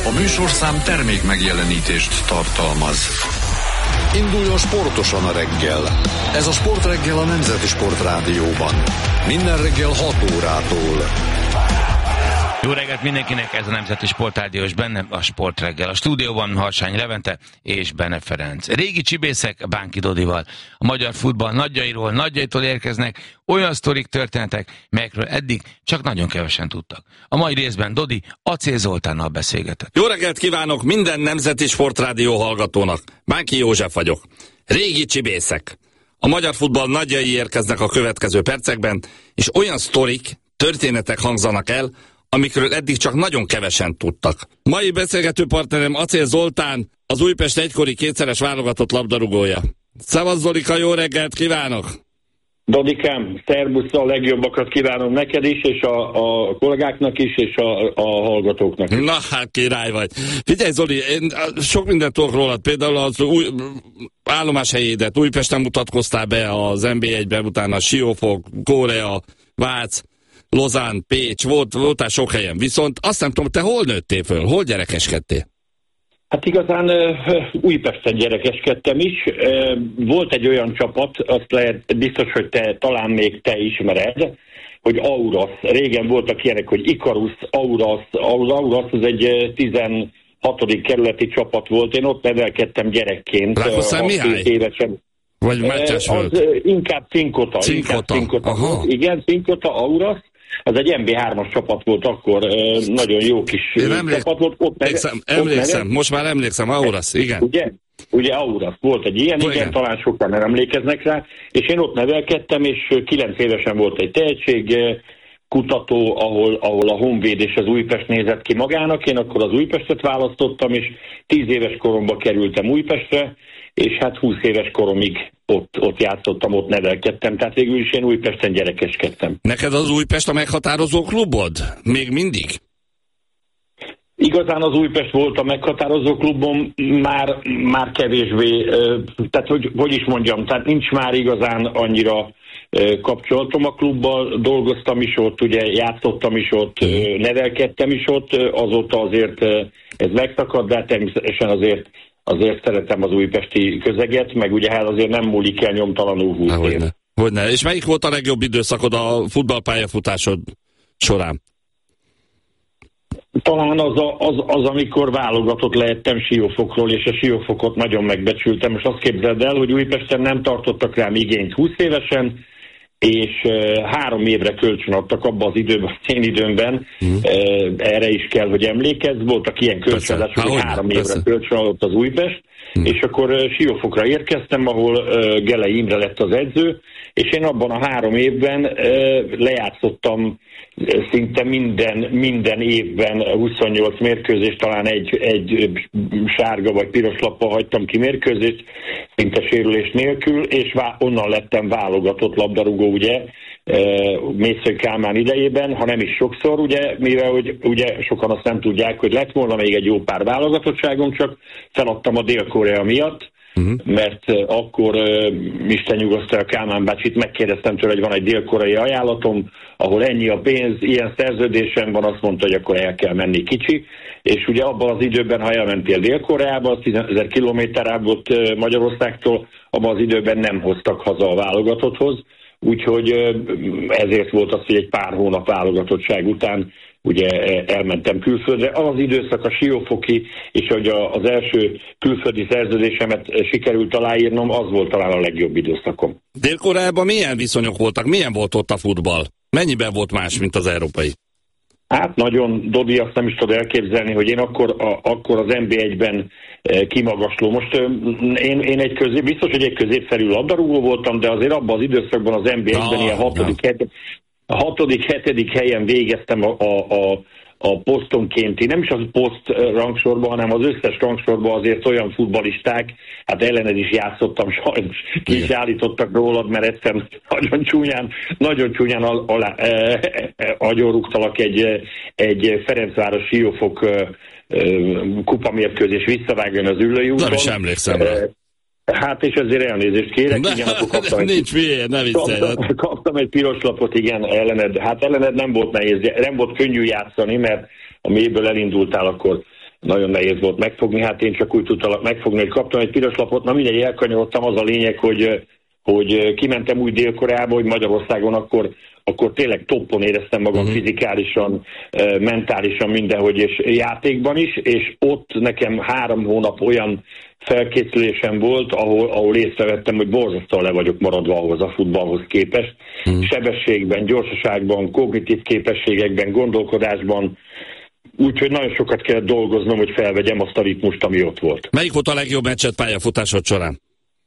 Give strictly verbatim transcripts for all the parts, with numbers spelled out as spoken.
A műsorszám termék megjelenítést tartalmaz. Induljon sportosan a reggel. Ez a Sportreggel a Nemzeti Sportrádióban. Minden reggel hat órától. Jó reggelt mindenkinek, ez a Nemzeti Sportrádió, és benne a Sportreggel. A stúdióban Harsány Levente és Bene Ferenc. Régi csibészek Bánki Dodival. A magyar futball nagyjairól, nagyjaitól érkeznek olyan sztorik, történetek, melyekről eddig csak nagyon kevesen tudtak. A mai részben Dodi Acél Zoltánnal beszélgetett. Jó reggelt kívánok minden Nemzeti Sportrádió hallgatónak. Bánki József vagyok. Régi csibészek. A magyar futball nagyjai érkeznek a következő percekben, és olyan sztorik, történetek hangzanak el, amikről eddig csak nagyon kevesen tudtak. Mai beszélgető partnerem Acél Zoltán, az Újpest egykori kétszeres válogatott labdarúgója. Szevasz Zolika, jó reggelt kívánok! Dodikám, szervusz, a legjobbakat kívánom neked is, és a, a kollégáknak is, és a, a hallgatóknak is. Na hát király vagy. Figyelj Zoli, én sok mindent tudok rólad, például az új állomáshelyédet, Újpesten mutatkoztál be az en bé egyben, utána Siófok, Korea, Vác, Lozán, Pécs, volt, voltál sok helyen. Viszont azt nem tudom, te hol nőttél föl? Hol gyerekeskedtél? Hát igazán uh, Újpesten gyerekeskedtem is. Uh, volt egy olyan csapat, azt lehet, biztos, hogy te talán még te ismered, hogy Auras. Régen voltak ilyenek, hogy Ikarus, Auras. Auras az egy tizenhatodik kerületi csapat volt. Én ott nevelkedtem gyerekként. Rákosztán Mihály? Évesen. Vagy Mátyásföld? Az inkább Cinkota. Cinkota. Inkább Cinkota volt. Igen, Cinkota, Auras. Az egy en bé hármas csapat volt akkor, nagyon jó kis emlék... csapat volt. Ott emlékszem, neve... emlékszem. Ott most már emlékszem, Auras, igen. Ugye? Ugye Auras volt egy ilyen, igen, igen, talán sokan nem emlékeznek rá, és én ott nevelkedtem, és kilenc évesen volt egy tehetségkutató, ahol, ahol a Honvéd és az Újpest nézett ki magának, én akkor az Újpestet választottam, és tíz éves koromban kerültem Újpestre, és hát húsz éves koromig ott, ott játszottam, ott nevelkedtem, tehát végül is én Újpesten gyerekeskedtem. Neked az Újpest a meghatározó klubod? Még mindig? Igazán az Újpest volt a meghatározó klubom, már, már kevésbé, tehát hogy, hogy is mondjam, tehát nincs már igazán annyira kapcsolatom a klubbal, dolgoztam is ott, ugye játszottam is ott, nevelkedtem is ott, azóta azért ez megszakadt, de természetesen azért azért szeretem az újpesti közeget, meg ugye hát azért nem múlik el nyomtalanul húsz év. Hogyne. Hogyne. És melyik volt a legjobb időszakod a futballpályafutásod során? Talán az, a, az, az, amikor válogatott lehettem Siófokról, és a Siófokot nagyon megbecsültem. Most azt képzeld el, hogy Újpesten nem tartottak rám igényt húsz évesen, és uh, három évre kölcsön adtak abban az időben, az én időmben, mm. uh, erre is kell, hogy emlékezz, voltak ilyen kölcsönadások, hogy három persze. évre kölcsön adott az Újpest, mm. és akkor uh, Siófokra érkeztem, ahol uh, Gelei Imre lett az edző, és én abban a három évben uh, lejátszottam szinte minden, minden évben huszonnyolc mérkőzést, talán egy, egy sárga vagy piros lappal hagytam ki mérkőzést, szinte sérülés nélkül, és vá- onnan lettem válogatott labdarúgó, ugye, Mészöly Kálmán idejében, ha nem is sokszor, ugye, mivel hogy, ugye sokan azt nem tudják, hogy lett volna még egy jó pár válogatottságom, csak feladtam a Dél-Korea miatt, Uh-huh. mert uh, akkor uh, Isten nyugosztalja Kálmán bácsit, megkérdeztem tőle, hogy van egy dél-koreai ajánlatom, ahol ennyi a pénz, ilyen szerződésem van, azt mondta, hogy akkor el kell menni kicsi, és ugye abban az időben, ha elmentél Dél-Koreába, az tízezer kilométer volt uh, Magyarországtól, abban az időben nem hoztak haza a válogatotthoz, úgyhogy uh, ezért volt az, hogy egy pár hónap válogatottság után ugye elmentem külföldre. Az az időszak a siófoki, és hogy az első külföldi szerződésemet sikerült aláírnom, az volt talán a legjobb időszakom. Dél-Koreában milyen viszonyok voltak? Milyen volt ott a futball? Mennyiben volt más, mint az európai? Hát nagyon, Dodi, azt nem is tudod elképzelni, hogy én akkor, a, akkor az en bé egyben kimagasló. Most én, én egy közép, biztos, hogy egy középszerű labdarúgó voltam, de azért abban az időszakban az en bé egyben ilyen hatodik, hetedik, a hatodik, hetedik helyen végeztem a, a, a, a posztonkénti, nem is az poszt rangsorban, hanem az összes rangsorban azért olyan futballisták, hát ellened is játszottam, sajnos ki is állítottak rólad, mert egyszer nagyon csúnyán, nagyon csúnyán alá, e, e, agyonrúgtalak egy, egy Ferencváros Siófok e, kupamérkőzés visszavágjon az Üllői úton. Nem is emlékszem rá. Hát és ezért elnézést kérek, ne, igen, akkor kaptam, nincs miért, ne kaptam, kaptam egy piros lapot, igen, ellened. Hát ellened nem volt nehéz, nem volt könnyű játszani, mert a mélyből elindultál, akkor nagyon nehéz volt megfogni, hát én csak úgy tudtalak megfogni, hogy kaptam egy piros lapot, na mindegy, elkanyarodtam, az a lényeg, hogy, hogy kimentem úgy Dél-Koreába, hogy Magyarországon akkor, akkor tényleg toppon éreztem magam uh-huh. fizikálisan, mentálisan mindenhogy, és játékban is, és ott nekem három hónap olyan felkészülésem volt, ahol, ahol észrevettem, hogy borzasztóan le vagyok maradva ahhoz a futballhoz képest. Uh-huh. Sebességben, gyorsaságban, kognitív képességekben, gondolkodásban, úgyhogy nagyon sokat kellett dolgoznom, hogy felvegyem azt a ritmust, ami ott volt. Melyik volt a legjobb meccset pályafutásod során?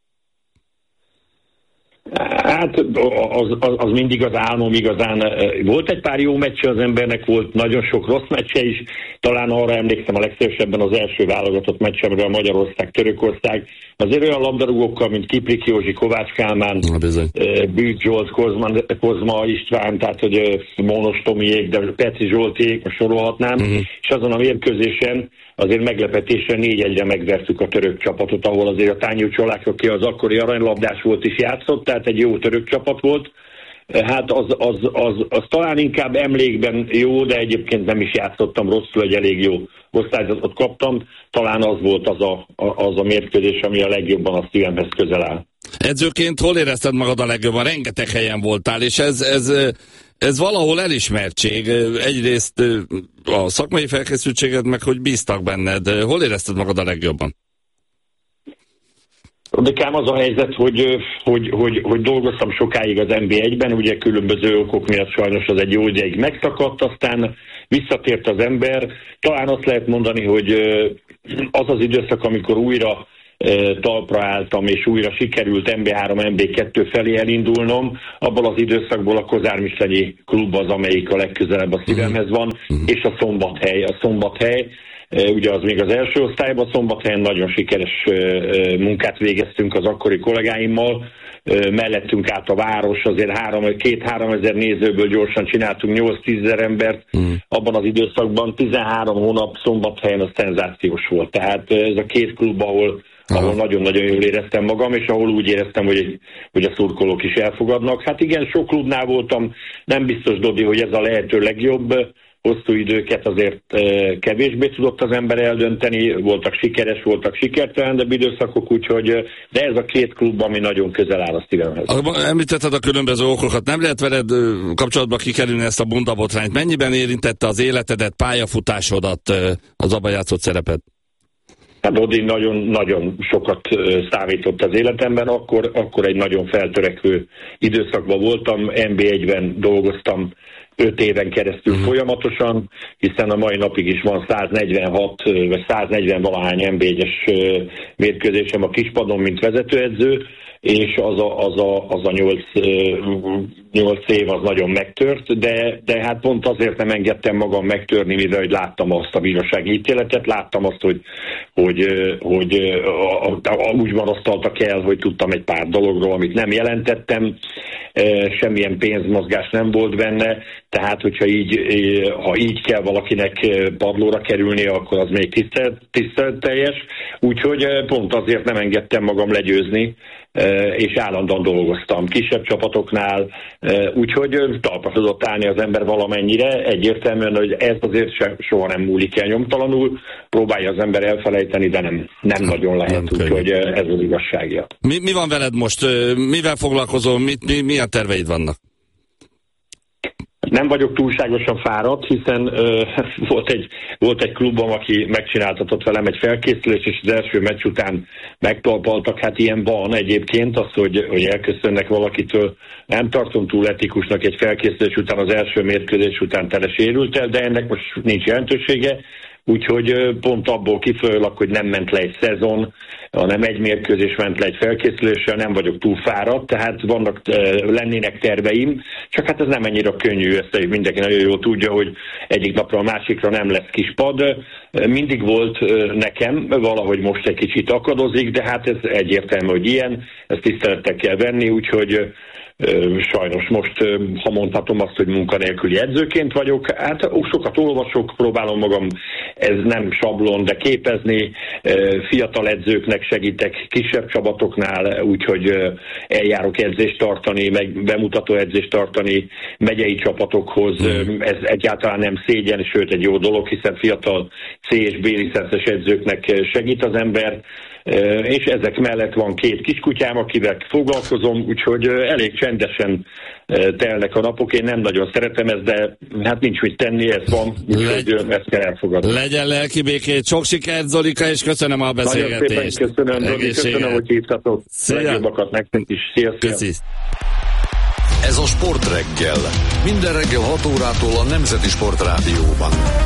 Hát az, az, az mindig az álmom igazán. Volt egy pár jó meccse az embernek, volt nagyon sok rossz meccse is. Talán arra emlékszem a legszívesebben az első válogatott meccsemre, a Magyarország-Törökország. Azért olyan labdarúgókkal, mint Kiprik Józsi, Kovács Kálmán, Bűk Zsolt, Kozma, Kozma István, tehát hogy Mónos Tomiék, de Peci Zsoltiék, most sorolhatnám. Uh-huh. És azon a mérkőzésen azért meglepetésre négy egyre megvertük a török csapatot, ahol azért a Tányú Csolák, aki az akkori aranylabdás volt, is játszott, tehát egy jó török csapat volt. Hát az, az, az, az talán inkább emlékben jó, de egyébként nem is játszottam rosszul, egy elég jó osztályzatot kaptam. Talán az volt az a, az a mérkőzés, ami a legjobban a szívemhez közel áll. Edzőként hol érezted magad a legjobban? Rengeteg helyen voltál, és ez... ez... Ez valahol elismertség. Egyrészt a szakmai felkészültséged, meg hogy bíztak benned. Hol érezted magad a legjobban? Dekám az a helyzet, hogy, hogy, hogy, hogy dolgoztam sokáig az en bé egyben, ugye különböző okok miatt sajnos az egy jó ideig megszakadt, aztán visszatért az ember. Talán azt lehet mondani, hogy az az időszak, amikor újra talpra álltam, és újra sikerült en bé három en bé kettő felé elindulnom, abban az időszakból a Kozármislenyi klub az, amelyik a legközelebb a szívemhez van, és a Szombathely. A Szombathely, ugye az még az első osztályban, a Szombathelyen nagyon sikeres munkát végeztünk az akkori kollégáimmal, mellettünk át a város, azért három, két-három ezer nézőből gyorsan csináltunk nyolc-tízezer embert, mm. abban az időszakban tizenhárom hónap Szombathelyen a szenzációs volt. Tehát ez a két klub, ahol ahol nagyon-nagyon jól éreztem magam, és ahol úgy éreztem, hogy, hogy a szurkolók is elfogadnak. Hát igen, sok klubnál voltam, nem biztos, Dodi, hogy ez a lehető legjobb. Hosszú időket azért kevésbé tudott az ember eldönteni, voltak sikeres, voltak sikertelenebb időszakok, úgyhogy, de ez a két klub, ami nagyon közel áll a szívemhez. Említetted a különböző okokat, nem lehet veled kapcsolatba kikerülni ezt a bundabotrányt? Mennyiben érintette az életedet, pályafutásodat, az abban játszott szerepet? Hát Odin nagyon-nagyon sokat számított az életemben, akkor, akkor egy nagyon feltörekvő időszakban voltam, en bé egyben dolgoztam öt éven keresztül uh-huh. folyamatosan, hiszen a mai napig is van száznegyvenhat vagy száznegyven valahány en bé egyes mérkőzésem a kispadon, mint vezetőedző, és az a, az a, az a nyolc, nyolc év az nagyon megtört, de, de hát pont azért nem engedtem magam megtörni, mivel hogy láttam azt a bírósági ítéletet, láttam azt, hogy, hogy, hogy a, a, a, úgy marasztaltak el, hogy tudtam egy pár dologról, amit nem jelentettem, semmilyen pénzmozgás nem volt benne, tehát hogyha így, ha így kell valakinek padlóra kerülnie, akkor az még tisztelt, tiszteletteljes, úgyhogy pont azért nem engedtem magam legyőzni, és állandóan dolgoztam kisebb csapatoknál, úgyhogy talpra tudott állni az ember valamennyire, egyértelműen, hogy ez azért se, soha nem múlik el nyomtalanul, próbálja az ember elfelejteni, de nem, nem nagyon lehet, úgyhogy ez az igazságja. Mi, mi van veled most? Mivel foglalkozol? Mi, mi, milyen terveid vannak? Nem vagyok túlságosan fáradt, hiszen uh, volt, egy, volt egy klubom, aki megcsináltatott velem egy felkészülést, és az első meccs után megtalpaltak. Hát ilyen van egyébként, az, hogy, hogy elköszönnek valakitől. Nem tartom túl etikusnak egy felkészülés után, az első mérkőzés után tele sérült el, de ennek most nincs jelentősége. Úgyhogy pont abból kifolyólag, hogy nem ment le egy szezon, hanem egy mérkőzés ment le egy felkészüléssel, nem vagyok túl fáradt, tehát vannak, lennének terveim, csak hát ez nem ennyire könnyű, ezt mindenki nagyon jól tudja, hogy egyik napra a másikra nem lesz kispad. Mindig volt nekem, valahogy most egy kicsit akadozik, de hát ez egyértelmű, hogy ilyen, ezt tisztelettel kell venni, úgyhogy sajnos most, ha mondhatom azt, hogy munkanélküli edzőként vagyok, hát sokat olvasok, próbálom magam ez nem sablon, de képezni. Fiatal edzőknek segítek kisebb csapatoknál, úgyhogy eljárok edzést tartani, meg bemutató edzést tartani megyei csapatokhoz. Ez egyáltalán nem szégyen, sőt egy jó dolog, hiszen fiatal C és B licences edzőknek segít az ember, és ezek mellett van két kiskutyám, akivel foglalkozom, úgyhogy elég csendesen telnek a napok. Én nem nagyon szeretem ezt, de hát nincs mit tenni, ez van, úgyhogy Le... ezt kell elfogadni. Legyen lelki békét, sok sikert, Zolika, és köszönöm a beszélgetést. Nagyon szépen köszönöm, Zoli, köszönöm, hogy hívtatok. Legjobbakat nektek is. Sziasztok! Ez a Sport Reggel. Minden reggel hat órától a Nemzeti Sport Rádióban.